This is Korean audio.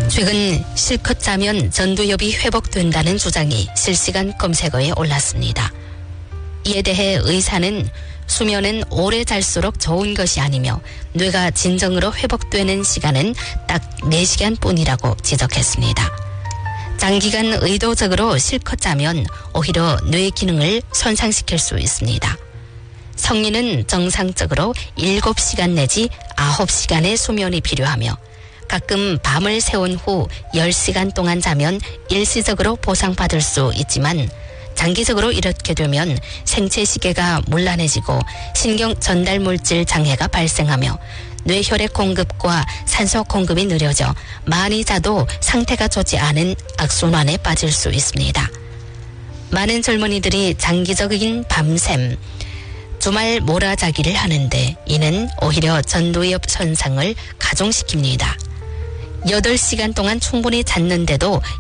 최근 실컷 자면 전두엽이 회복된다는 주장이 실시간 검색어에 올랐습니다. 이에 대해 의사는 수면은 오래 잘수록 좋은 것이 아니며 뇌가 진정으로 회복되는 시간은 딱 4시간 뿐이라고 지적했습니다. 장기간 의도적으로 실컷 자면 오히려 뇌 기능을 손상시킬 수 있습니다. 성인은 정상적으로 7시간 내지 9시간의 수면이 필요하며 가끔 밤을 새운 후 10시간 동안 자면 일시적으로 보상받을 수 있지만 장기적으로 이렇게 되면 생체 시계가 문란해지고 신경 전달 물질 장애가 발생하며 뇌혈액 공급과 산소 공급이 느려져 많이 자도 상태가 좋지 않은 악순환에 빠질 수 있습니다. 많은 젊은이들이 장기적인 밤샘, 주말 몰아자기를 하는데 이는 오히려 전두엽 손상을 가중시킵니다. 8시간 동안 충분히 잤는데도